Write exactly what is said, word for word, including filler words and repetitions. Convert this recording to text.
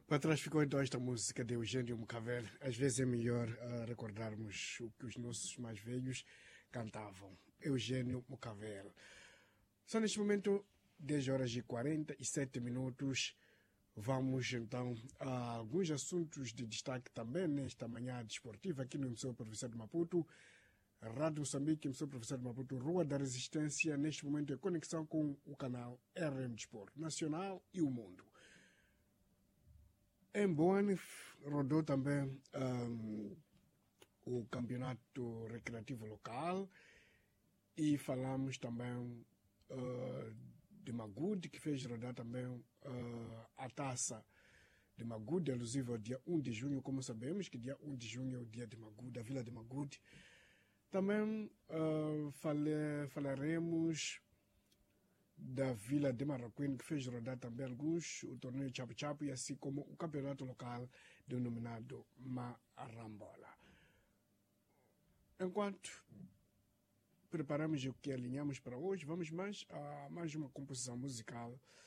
Para trás ficou então esta música de Eugênio Mucavel. Às vezes é melhor uh, recordarmos o que os nossos mais velhos cantavam. Eugênio Mucavel. Só neste momento, dez horas e quarenta e sete minutos. Vamos então a alguns assuntos de destaque também nesta manhã desportiva aqui no Emissor Professor de Maputo. Rádio Moçambique, Emissor Professor de Maputo, Rua da Resistência, neste momento em conexão com o canal R M Desporto Nacional e o Mundo. Em Boane rodou também um, o campeonato recreativo local e falamos também uh, de Magude, que fez rodar também uh, a taça de Magude, alusiva ao dia um de junho, como sabemos que dia um de junho é o dia de Magude, da Vila de Magude. Também uh, fale, falaremos da Vila de Marraquém, que fez rodar também alguns, o torneio Chapo Chapo e assim como o campeonato local denominado Marambola. Enquanto preparamos o que alinhamos para hoje, vamos mais a mais uma composição musical